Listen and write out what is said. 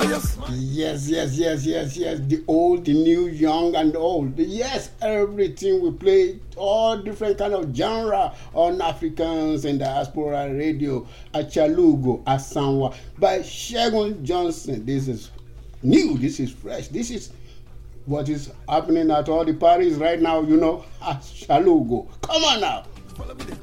Yes, yes, yes, yes, yes. The old, the new, young, and old. Yes, everything we play, all different kind of genre on Africans and Diaspora Radio. Achalugo, Asanwa by Segun Johnson. This is new. This is fresh. This is what is happening at all the parties right now. Achalugo. Come on now.